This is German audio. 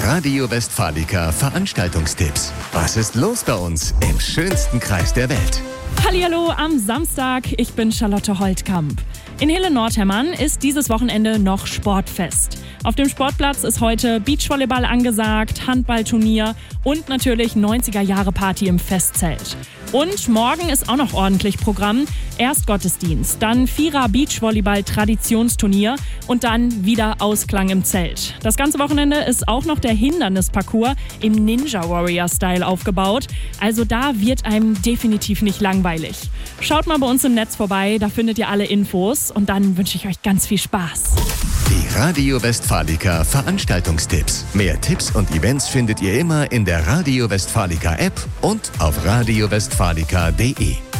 Radio Westfalica Veranstaltungstipps. Was ist los bei uns im schönsten Kreis der Welt? Hallihallo am Samstag, ich bin Charlotte Holtkamp. In Hille-Nordhemmern ist dieses Wochenende noch Sportfest. Auf dem Sportplatz ist heute Beachvolleyball angesagt, Handballturnier und natürlich 90er-Jahre-Party im Festzelt. Und morgen ist auch noch ordentlich Programm. Erst Gottesdienst, dann Vierer Beachvolleyball-Traditionsturnier und dann wieder Ausklang im Zelt. Das ganze Wochenende ist auch noch der Hindernisparcours im Ninja-Warrior-Style aufgebaut. Also da wird einem definitiv nicht langweilig. Schaut mal bei uns im Netz vorbei, da findet ihr alle Infos und dann wünsche ich euch ganz viel Spaß. Die Radio Westfalica Veranstaltungstipps. Mehr Tipps und Events findet ihr immer in der Radio Westfalica App und auf radiowestfalica.de.